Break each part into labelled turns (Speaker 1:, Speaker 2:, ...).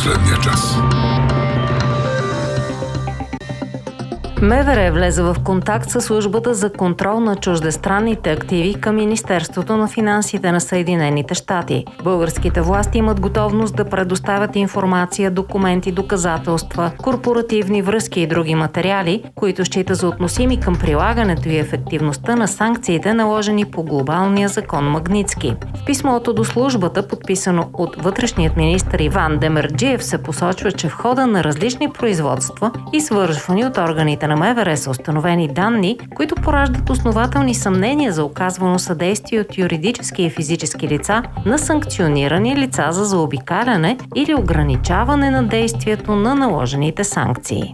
Speaker 1: последния час.
Speaker 2: МВР влезе в контакт с службата за контрол на чуждестранните активи към Министерството на финансите на Съединените щати. Българските власти имат готовност да предоставят информация, документи, доказателства, корпоративни връзки и други материали, които счита за относими към прилагането и ефективността на санкциите, наложени по глобалния закон Магнитски. В писмото до службата, подписано от вътрешният министър Иван Демерджиев, се посочва, че в хода на различни производства и свършвани от органите на МВР са установени данни, които пораждат основателни съмнения за оказвано съдействие от юридически и физически лица на санкционирани лица за заобикаляне или ограничаване на действието на наложените санкции.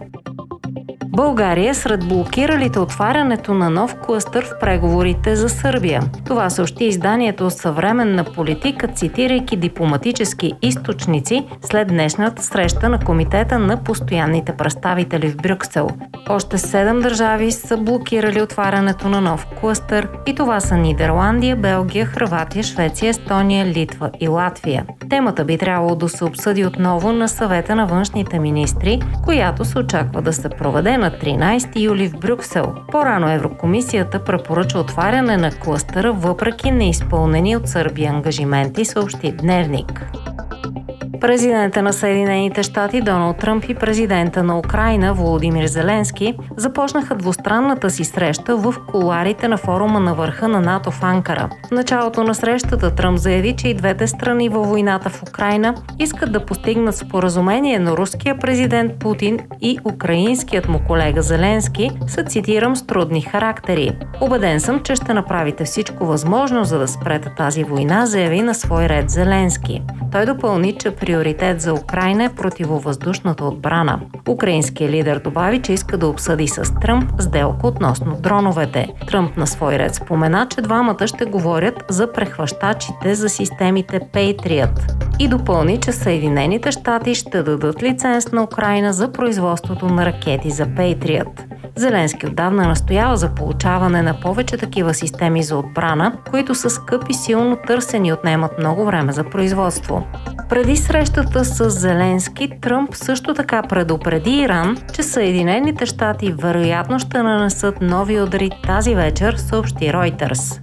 Speaker 2: България е сред блокиралите отварянето на нов клъстър в преговорите за Сърбия. Това съобщи изданието Съвременна политика, цитирайки дипломатически източници след днешната среща на Комитета на постоянните представители в Брюксел. Още 7 държави са блокирали отварянето на нов клъстър и това са Нидерландия, Белгия, Хърватия, Швеция, Естония, Литва и Латвия. Темата би трябвало да се обсъди отново на съвета на външните министри, която се очаква да се проведе на 13 юли в Брюксел. По-рано Еврокомисията препоръча отваряне на клъстъра въпреки неизпълнени от Сърбия ангажименти, съобщи Дневник. Президента на Съединените щати Доналд Тръмп и президента на Украйна Володимир Зеленски започнаха двустранната си среща в кулоарите на форума на върха на НАТО в Анкара. В началото на срещата Тръмп заяви, че и двете страни във войната в Украйна искат да постигнат споразумение, но руският президент Путин и украинският му колега Зеленски са, цитирам, с трудни характери. Убеден съм, че ще направите всичко възможно, за да спрете тази война, заяви на свой ред Зеленски. Той допълни, че приоритет за Украйна е противовъздушната отбрана. Украинският лидер добави, че иска да обсъди с Тръмп сделка относно дроновете. Тръмп на свой ред спомена, че двамата ще говорят за прехващачите за системите Patriot и допълни, че Съединените щати ще дадат лиценз на Украйна за производството на ракети за Patriot. Зеленски отдавна настоява за получаване на повече такива системи за отбрана, които са скъпи, силно търсени и отнемат много време за производство. Преди срещата с Зеленски, Тръмп също така предупреди Иран, че Съединените щати вероятно ще нанесат нови удари тази вечер, съобщи Reuters.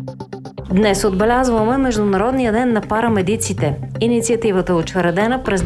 Speaker 2: Днес отбелязваме Международния ден на парамедиците. Инициативата е учредена през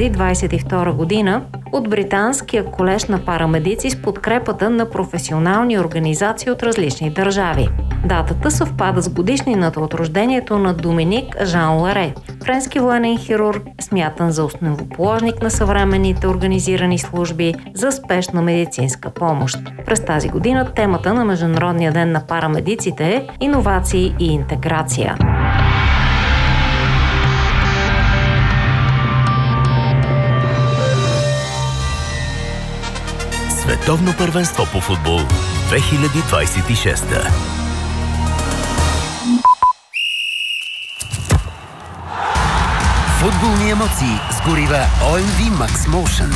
Speaker 2: 2022 година от Британския колеж на парамедици с подкрепата на професионални организации от различни държави. Датата съвпада с годишнината от рождението на Доминик Жан Ларе, френски военен хирург, смятан за основоположник на съвременните организирани служби за спешна медицинска помощ. През тази година темата на Международния ден на парамедиците е иновации и интеграция.
Speaker 3: Световно първенство по футбол 2026. Футболни емоции с горива OMV Max Motion.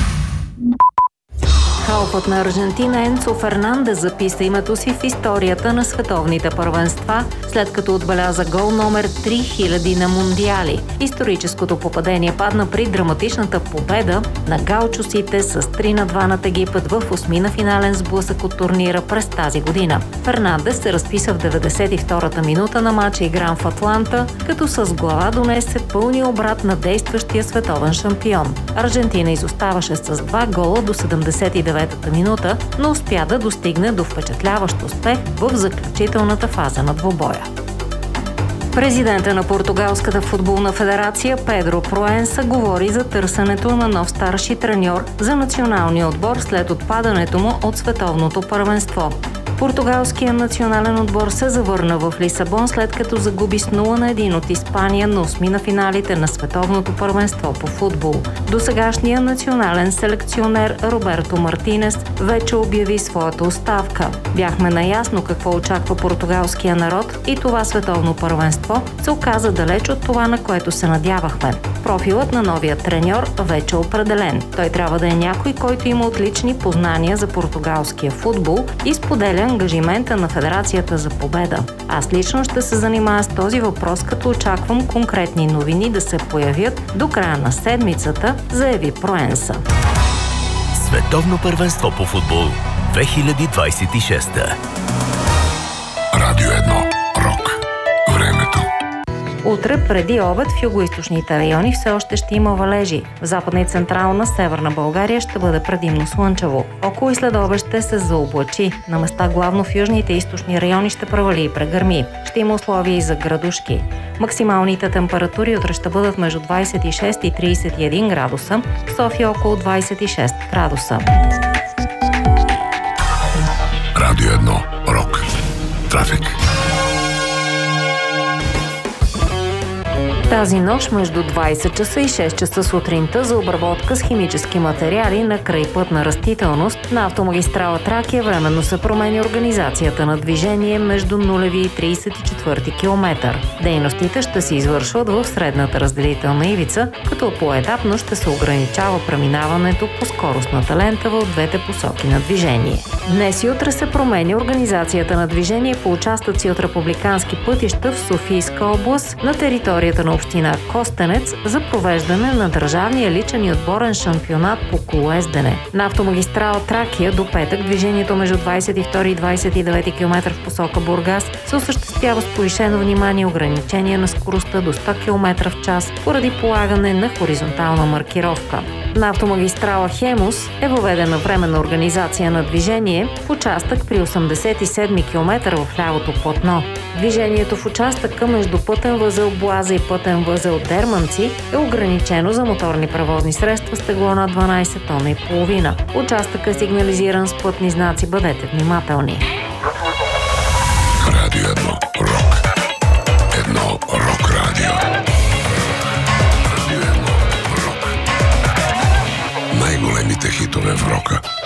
Speaker 2: Халфът на Аржентина Енцо Фернандес записа името си в историята на световните първенства, след като отбеляза гол номер 3000 на Мундиали. Историческото попадение падна при драматичната победа на гаучосите с 3-2 над Египет в осмина финален сблъсък от турнира през тази година. Фернандес се разписа в 92-та минута на матча, игран в Атланта, като с глава донесе пълния обрат на действащия световен шампион. Аржентина изоставаше с 2 гола до 79-та минута, но успя да достигне до впечатляващ успех в заключителната фаза на двубоя. Президента на Португалската футболна федерация Педро Проенса говори за търсенето на нов старши треньор за националния отбор след отпадането му от световното първенство. Португалският национален отбор се завърна в Лисабон, след като загуби с 0-1 от Испания на осмина финалите на световното първенство по футбол. Досегашният национален селекционер Роберто Мартинес вече обяви своята оставка. Бяхме наясно какво очаква португалския народ и това световно първенство се оказа далеч от това, на което се надявахме. Профилът на новия треньор вече е определен. Той трябва да е някой, който има отлични познания за португалския футбол и споделя ангажимента на Федерацията за победа. Аз лично ще се занимая с този въпрос, като очаквам конкретни новини да се появят до края на седмицата, заяви Проенса.
Speaker 3: Световно първенство по футбол 2026.
Speaker 1: Радио 1. Рок. Времето.
Speaker 2: Утре преди обед в югоизточните райони все още ще има валежи. В западна и централна северна България ще бъде предимно слънчево. Около и след обед ще се заоблачи. На места главно в южните и източни райони ще провали и прегърми. Ще има условия и за градушки. Максималните температури утре ще бъдат между 26 и 31 градуса, в София около 26 градуса.
Speaker 1: Радио 1. Рок. Трафик.
Speaker 2: Тази нощ между 20 часа и 6 часа сутринта за обработка с химически материали на крайпътна растителност на автомагистрала Тракия временно се променя организацията на движение между 0 и 34 км. Дейностите ще се извършват в средната разделителна ивица, като поетапно ще се ограничава преминаването по скоростната лента в двете посоки на движение. Днес и утре се променя организацията на движение по участъци от републикански пътища в Софийска област на територията на община Костенец за провеждане на държавния личен и отборен шампионат по колоездене. На автомагистрала Тракия до петък движението между 22 и 29 км в посока Бургас се осъществява с повишено внимание и ограничение на скоростта до 100 км в час поради полагане на хоризонтална маркировка. На автомагистрала Хемус е въведена временна организация на движение в участък при 87 км в лявото платно. Движението в участъка между пътен възел Боаза и пътен възел Дерманци е ограничено за моторни превозни средства с тегло на 12 тона и половина. Участъкът е сигнализиран с пътни знаци. Бъдете внимателни.
Speaker 1: Радио 1. Рок. Едно рок радио. Радио 1. Рок. Най-големите хитове в рока.